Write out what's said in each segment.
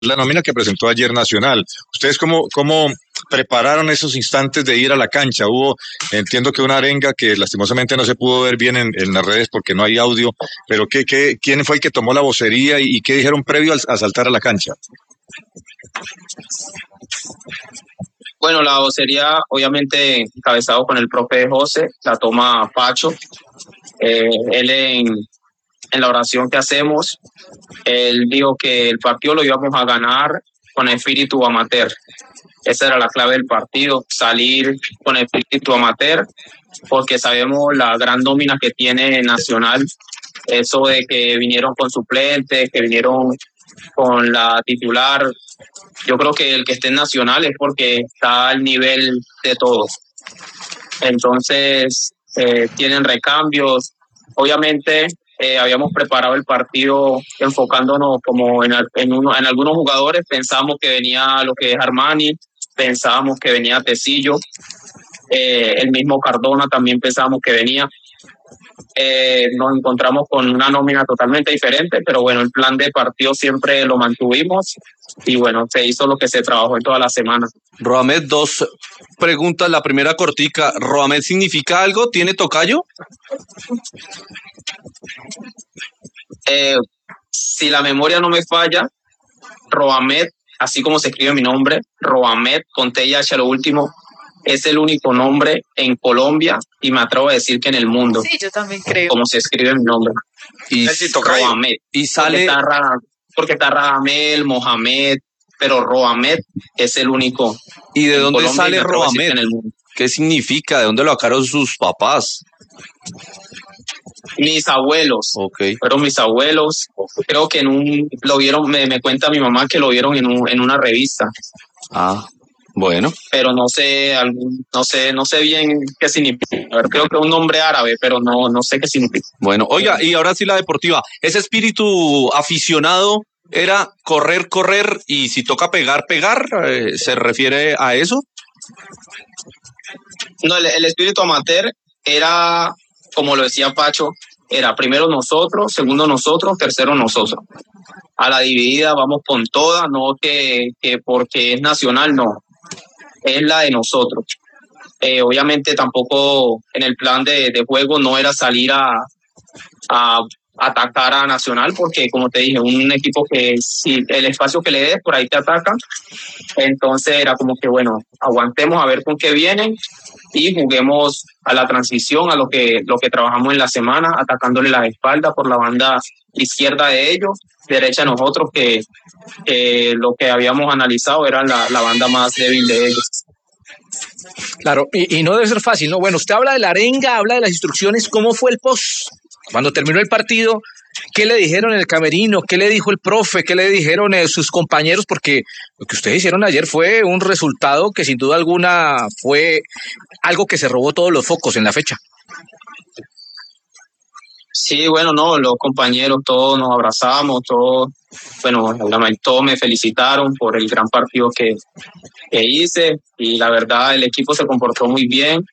la nómina que presentó ayer Nacional. ¿Ustedes cómo prepararon esos instantes de ir a la cancha? Entiendo que una arenga que lastimosamente no se pudo ver bien en las redes porque no hay audio, pero ¿quién fue el que tomó la vocería y qué dijeron previo a saltar a la cancha? Bueno, la vocería obviamente encabezado con el profe José, la toma Pacho. Él en la oración que hacemos, él dijo que el partido lo íbamos a ganar con espíritu amateur. Esa era la clave del partido, salir con espíritu amateur, porque sabemos la gran nómina que tiene Nacional, eso de que vinieron con suplentes, que vinieron con la titular. Yo creo que el que esté en Nacional es porque está al nivel de todos. Entonces, tienen recambios. Obviamente, habíamos preparado el partido enfocándonos como en algunos jugadores. Pensábamos que venía lo que es Armani, pensábamos que venía Tecillo, el mismo Cardona también pensábamos que venía. Nos encontramos con una nómina totalmente diferente, pero bueno, el plan de partido siempre lo mantuvimos y bueno, se hizo lo que se trabajó en toda la semana. Roamed, 2 preguntas, la primera cortica. ¿Roamed significa algo? ¿Tiene tocayo? Si la memoria no me falla, Roamed, así como se escribe mi nombre, Roamed con TH a lo último, es el único nombre en Colombia y me atrevo a decir que en el mundo. Sí, yo también creo. Como se escribe mi nombre. Y Roamed. Y sale... Porque está Radamel, Mohamed, pero Roamed es el único. ¿Y de dónde sale Roamed? ¿Qué significa? ¿De dónde lo sacaron sus papás? Mis abuelos. Okay. Fueron mis abuelos. Creo que lo vieron, me cuenta mi mamá que lo vieron en una revista. Ah, bueno. Pero no sé bien qué significa. A ver, creo que es un nombre árabe, pero no sé qué significa. Bueno, oiga, y ahora sí la deportiva. Ese espíritu aficionado era correr, y si toca pegar, ¿se refiere a eso? No, el espíritu amateur era, como lo decía Pacho, era primero nosotros, segundo nosotros, tercero nosotros. A la dividida vamos con toda, no que porque es Nacional, no. Es la de nosotros. Obviamente tampoco en el plan de juego no era salir a atacar a Nacional, porque como te dije, un equipo que si el espacio que le des, por ahí te atacan. Entonces era como que bueno, aguantemos a ver con qué vienen y juguemos a la transición, a lo que trabajamos en la semana, atacándole la espalda por la banda izquierda de ellos, derecha nosotros, que lo que habíamos analizado era la banda más débil de ellos. Claro, y no debe ser fácil, ¿no? Bueno, usted habla de la arenga, habla de las instrucciones, ¿cómo fue el post? Cuando terminó el partido, ¿qué le dijeron en el camerino? ¿Qué le dijo el profe? ¿Qué le dijeron sus compañeros? Porque lo que ustedes hicieron ayer fue un resultado que sin duda alguna fue algo que se robó todos los focos en la fecha. Sí, bueno, no, los compañeros todos nos abrazamos, todos me felicitaron por el gran partido que hice y la verdad el equipo se comportó muy bien.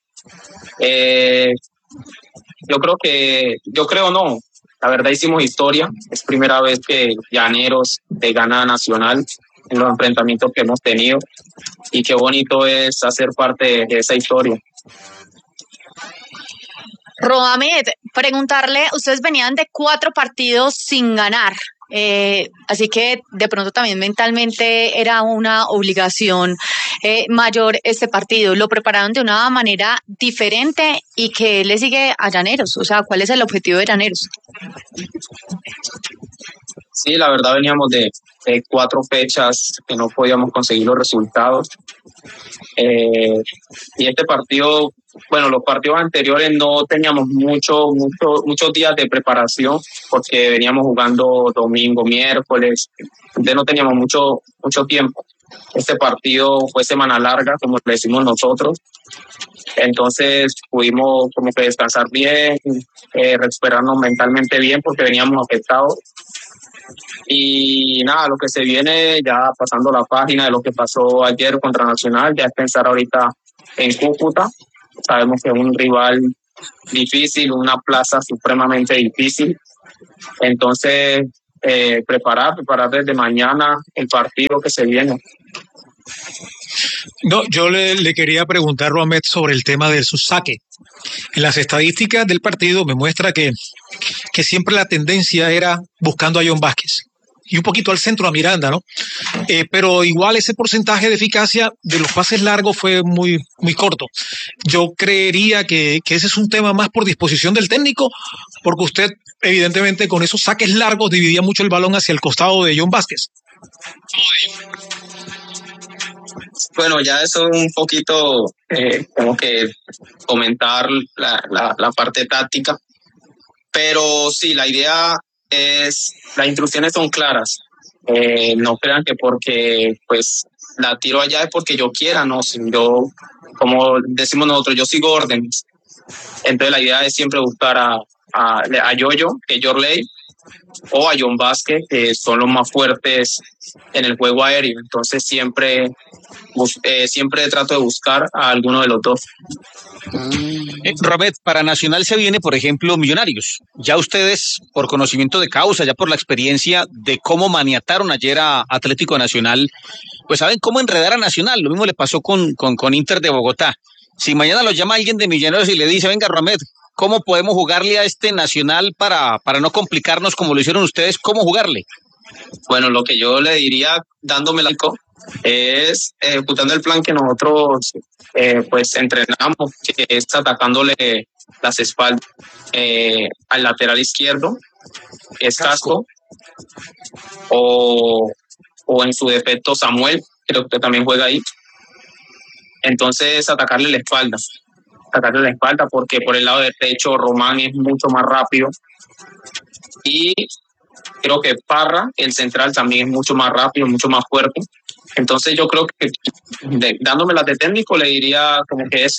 La verdad hicimos historia, es primera vez que Llaneros le gana a Nacional en los enfrentamientos que hemos tenido y qué bonito es hacer parte de esa historia. Roamed, preguntarle, ustedes venían de 4 partidos sin ganar, así que de pronto también mentalmente era una obligación mayor este partido. ¿Lo prepararon de una manera diferente y qué le sigue a Llaneros? O sea, ¿cuál es el objetivo de Llaneros? Sí, la verdad veníamos de 4 fechas que no podíamos conseguir los resultados. Y este partido, bueno, los partidos anteriores no teníamos muchos días de preparación porque veníamos jugando domingo, miércoles, entonces no teníamos mucho tiempo. Este partido fue semana larga, como le decimos nosotros, entonces pudimos como que descansar bien, recuperarnos mentalmente bien porque veníamos afectados. Y nada, lo que se viene, ya pasando la página de lo que pasó ayer contra Nacional, ya es pensar ahorita en Cúcuta. Sabemos que es un rival difícil, una plaza supremamente difícil. Entonces, preparar desde mañana el partido que se viene. No, yo le quería preguntar, Roamet, sobre el tema de su saque. En las estadísticas del partido me muestra que siempre la tendencia era buscando a John Vázquez y un poquito al centro a Miranda, ¿no? Pero igual ese porcentaje de eficacia de los pases largos fue muy, muy corto. Yo creería que ese es un tema más por disposición del técnico, porque usted evidentemente con esos saques largos dividía mucho el balón hacia el costado de John Vázquez. Bueno, ya eso es un poquito como que comentar la parte táctica, pero sí, la idea es, las instrucciones son claras. No crean que porque pues la tiro allá es porque yo quiera, no, yo, como decimos nosotros, yo sigo órdenes. Entonces la idea es siempre buscar a Yoyo, que es Yorley, o a John Vázquez, que son los más fuertes en el juego aéreo. Entonces siempre trato de buscar a alguno de los dos. Robert, para Nacional se viene, por ejemplo, Millonarios. Ya ustedes, por conocimiento de causa, ya por la experiencia de cómo maniataron ayer a Atlético Nacional, pues saben cómo enredar a Nacional. Lo mismo le pasó con Inter de Bogotá. Si mañana lo llama alguien de Millonarios y le dice, venga, Robert, ¿cómo podemos jugarle a este Nacional para no complicarnos como lo hicieron ustedes? ¿Cómo jugarle? Bueno, lo que yo le diría, dándome la es ejecutando el plan que nosotros pues entrenamos, que es atacándole las espaldas al lateral izquierdo, es Casco, o en su defecto Samuel, creo que también juega ahí. Entonces atacarle la espalda, porque por el lado derecho Román es mucho más rápido y creo que Parra, el central, también es mucho más rápido, mucho más fuerte. Entonces yo creo que dándome las de técnico le diría como que es.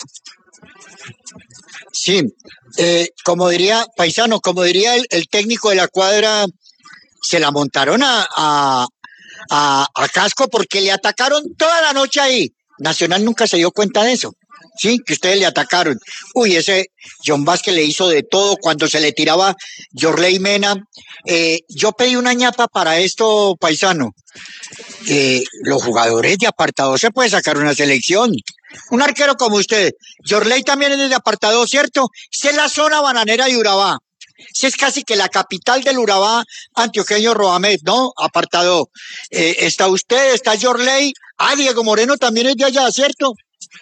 Sí, como diría Paisano, como diría el técnico de la cuadra, se la montaron a Casco porque le atacaron toda la noche ahí. Nacional nunca se dio cuenta de eso. Sí, que ustedes le atacaron. Uy, ese John Vázquez le hizo de todo cuando se le tiraba Yorley Mena. Yo pedí una ñapa para esto, Paisano. Los jugadores de apartado se puede sacar una selección. Un arquero como usted. Yorley también es de apartado, ¿cierto? Esa es la zona bananera de Urabá. Esa es casi que la capital del Urabá antioqueño, Roamet, ¿no? Apartado. Está usted, está Yorley. Diego Moreno también es de allá, ¿cierto?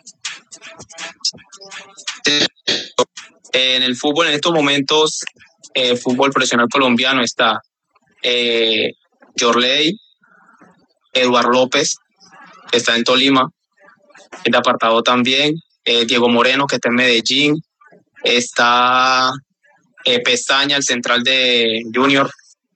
En el fútbol, en estos momentos, fútbol profesional colombiano está Yorley, Eduardo López, que está en Tolima, es de apartado también, Diego Moreno, que está en Medellín, está Pestaña, el central de Junior,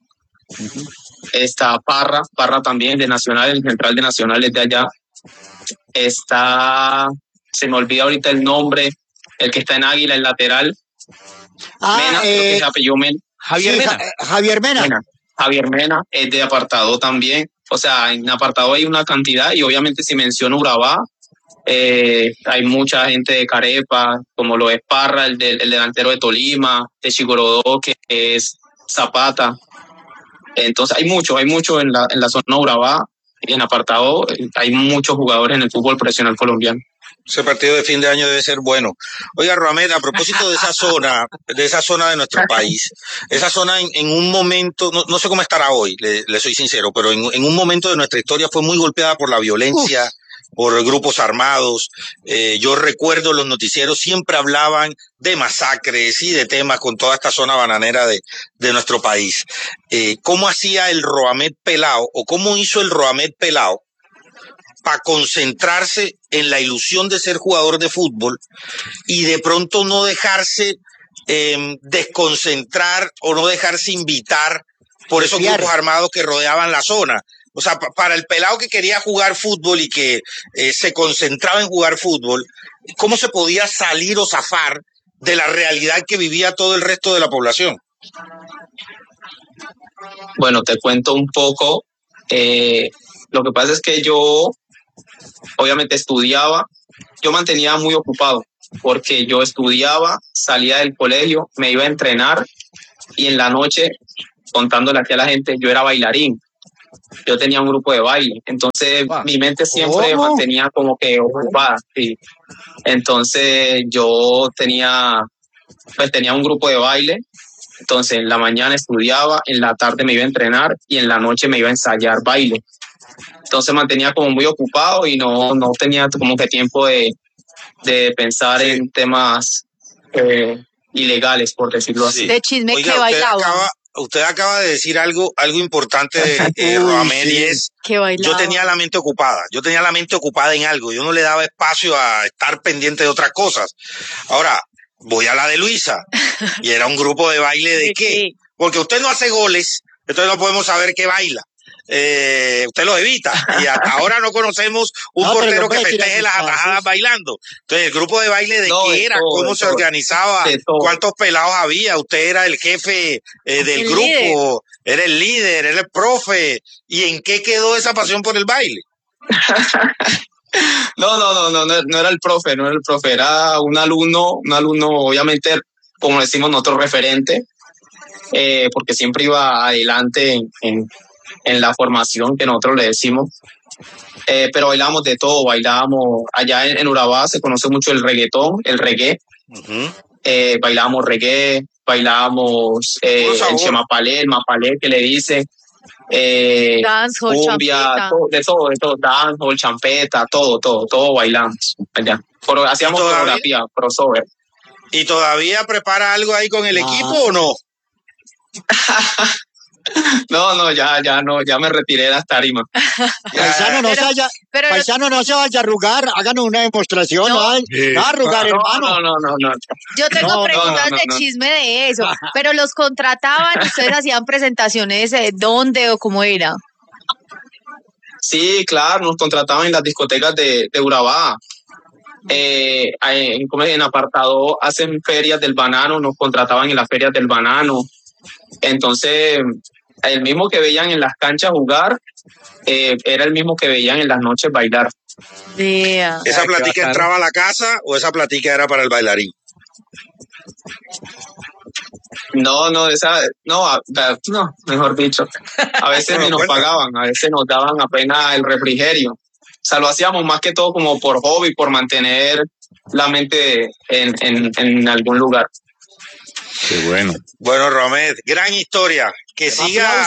está Parra también de Nacional, el central de Nacional es de allá, está, se me olvida ahorita el nombre, el que está en Águila, el lateral, Mena, creo que se apellidó Mena. Javier Mena. Javier Mena es de apartado también. O sea, en apartado hay una cantidad y obviamente si menciono Urabá, hay mucha gente de Carepa, como lo es Parra, el delantero de Tolima, de Chigorodó, que es Zapata. Entonces hay mucho en la zona Urabá y en apartado hay muchos jugadores en el fútbol profesional colombiano. Ese partido de fin de año debe ser bueno. Oiga, Roamet, a propósito de esa zona de nuestro país, esa zona en un momento, no sé cómo estará hoy, le soy sincero, pero en un momento de nuestra historia fue muy golpeada por la violencia, por grupos armados. Yo recuerdo los noticieros siempre hablaban de masacres y de temas con toda esta zona bananera de nuestro país. ¿Cómo hacía el Roamet Pelao o cómo hizo el Roamet Pelao para concentrarse en la ilusión de ser jugador de fútbol y de pronto no dejarse desconcentrar o no dejarse invitar por esos grupos armados que rodeaban la zona? O sea, para el pelado que quería jugar fútbol y que se concentraba en jugar fútbol, ¿cómo se podía salir o zafar de la realidad que vivía todo el resto de la población? Bueno, te cuento un poco. Lo que pasa es que yo obviamente estudiaba, yo mantenía muy ocupado porque yo estudiaba, salía del colegio, me iba a entrenar y en la noche contándole aquí a la gente, yo era bailarín. Yo tenía un grupo de baile, entonces mi mente siempre mantenía como que ocupada, sí. Entonces yo tenía un grupo de baile, entonces en la mañana estudiaba, en la tarde me iba a entrenar y en la noche me iba a ensayar baile. Entonces mantenía como muy ocupado y no tenía como que tiempo de pensar en temas ilegales, por decirlo así. De chisme. Oiga, que bailaba. Usted acaba de decir algo importante, Roamel, y es, yo tenía la mente ocupada en algo, yo no le daba espacio a estar pendiente de otras cosas. Ahora, voy a la de Luisa, y era un grupo de baile ¿de qué? Porque usted no hace goles, entonces no podemos saber qué baila. Usted los evita y hasta ahora no conocemos un portero que festeje las atajadas bailando. Entonces, ¿el grupo de baile de qué era? ¿Cómo se organizaba? ¿Cuántos pelados había? ¿Usted era el jefe del grupo? ¿Era el líder? ¿Era el profe? ¿Y en qué quedó esa pasión por el baile? No era el profe, era un alumno obviamente, como decimos nosotros, referente, porque siempre iba adelante en la formación que nosotros le decimos, pero bailábamos de todo, allá en Urabá se conoce mucho el reggaetón, el reggae, bailábamos reggae, bailábamos el chemapalé, el mapalé que le dice, dancehall, cumbia, de todo, dancehall, champeta, todo bailamos allá. Hacíamos coreografía, crossover. ¿Y todavía prepara algo ahí con el equipo o no? No, ya me retiré de las tarimas. Paisano, no se vaya a arrugar, háganos una demostración, no a arrugar, hermano. No. Yo tengo preguntas de chisme de eso, pero los contrataban, ustedes hacían presentaciones, ¿dónde o cómo era? Sí, claro, nos contrataban en las discotecas de Urabá. En apartado hacen ferias del banano, nos contrataban en las ferias del banano. Entonces, el mismo que veían en las canchas jugar, era el mismo que veían en las noches bailar. ¿Esa platica entraba a la casa o esa platica era para el bailarín? No, mejor dicho. A veces ni nos pagaban, a veces nos daban apenas el refrigerio. O sea, lo hacíamos más que todo como por hobby, por mantener la mente en algún lugar. Qué bueno. Bueno, Roamel, gran historia. Que siga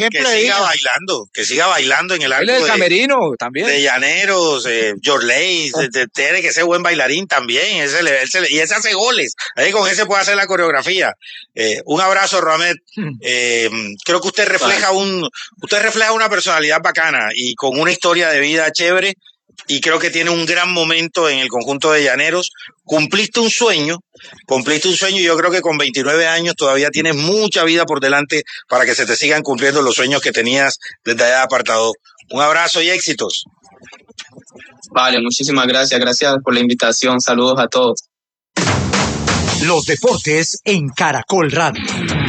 bailando en el arco del camerino también. De Llaneros, Jorley, tiene que ser buen bailarín también. Y ese hace goles. Ahí con ese puede hacer la coreografía. Un abrazo, Roamel. Creo que usted refleja una personalidad bacana y con una historia de vida chévere. Y creo que tiene un gran momento en el conjunto de Llaneros. Cumpliste un sueño y yo creo que con 29 años todavía tienes mucha vida por delante para que se te sigan cumpliendo los sueños que tenías desde allá de apartado. Un abrazo y éxitos. Vale, muchísimas gracias. Gracias por la invitación. Saludos a todos. Los deportes en Caracol Radio.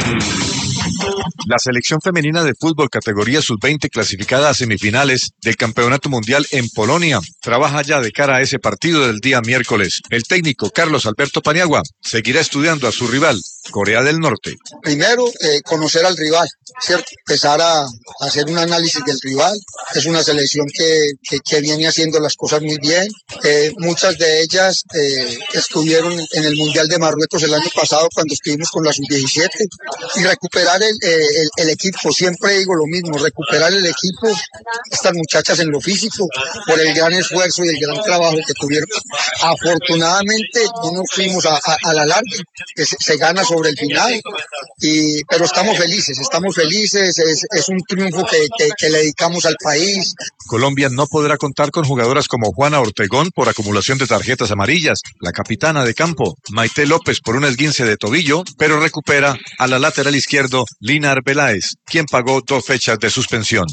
La selección femenina de fútbol categoría sub-20 clasificada a semifinales del Campeonato Mundial en Polonia trabaja ya de cara a ese partido del día miércoles. El técnico Carlos Alberto Paniagua seguirá estudiando a su rival, Corea del Norte. Primero, conocer al rival, ¿cierto? Empezar a hacer un análisis del rival. Es una selección que viene haciendo las cosas muy bien. Muchas de ellas estuvieron en el Mundial de Marruecos el año pasado cuando estuvimos con la sub-17 y recuperar el equipo. Siempre digo lo mismo, recuperar el equipo, estas muchachas en lo físico, por el gran esfuerzo y el gran trabajo que tuvieron. Afortunadamente no nos fuimos a la larga, que se gana sobre el final, pero estamos felices, es un triunfo que le dedicamos al país. Colombia no podrá contar con jugadoras como Juana Ortegón por acumulación de tarjetas amarillas, la capitana de campo, Maite López por un esguince de tobillo, pero recupera a la lateral izquierdo Lina Arbeláez, quien pagó 2 fechas de suspensión.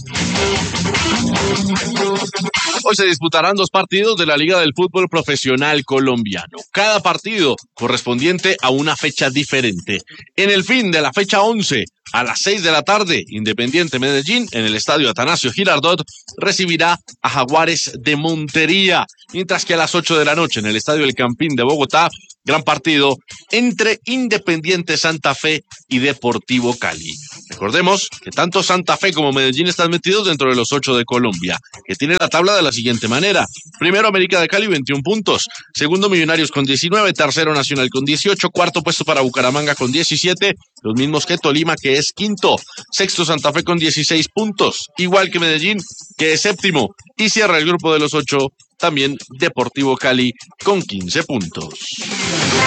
Hoy se disputarán 2 partidos de la Liga del Fútbol Profesional Colombiano. Cada partido correspondiente a una fecha diferente. En el fin de la fecha 11, a las 6 de la tarde, Independiente Medellín, en el estadio Atanasio Girardot, recibirá a Jaguares de Montería. Mientras que a las 8 de la noche, en el estadio El Campín de Bogotá, gran partido entre Independiente Santa Fe y Deportivo Cali. Recordemos que tanto Santa Fe como Medellín están metidos dentro de los 8 de Colombia, que tiene la tabla de la siguiente manera. Primero América de Cali, 21 puntos. Segundo Millonarios con 19. Tercero Nacional con 18. Cuarto puesto para Bucaramanga con 17. Los mismos que Tolima, que es quinto. Sexto Santa Fe con 16 puntos. Igual que Medellín, que es séptimo. Y cierra el grupo de los 8 también Deportivo Cali con 15 puntos.